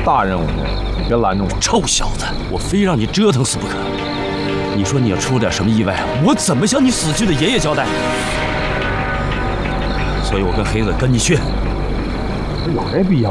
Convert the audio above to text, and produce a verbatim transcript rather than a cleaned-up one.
大任务，你别拦着我。 臭小子，我非让你折腾死不可！你说你要出点什么意外，我怎么向你死去的爷爷交代？所以我跟黑子跟你去。 有这必要